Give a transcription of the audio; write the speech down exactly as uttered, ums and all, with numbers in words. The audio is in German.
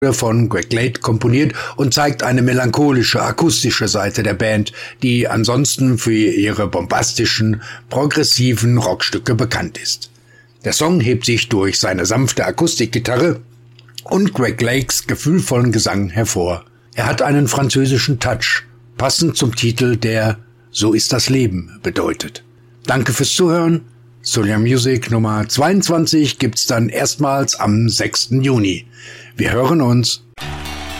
von Greg Lake komponiert und zeigt eine melancholische, akustische Seite der Band, die ansonsten für ihre bombastischen, progressiven Rockstücke bekannt ist. Der Song hebt sich durch seine sanfte Akustikgitarre und Greg Lakes gefühlvollen Gesang hervor. Er hat einen französischen Touch, passend zum Titel, der »So ist das Leben« bedeutet. Danke fürs Zuhören. Solar Music Nummer zweiundzwanzig gibt's dann erstmals am sechsten Juni. Wir hören uns.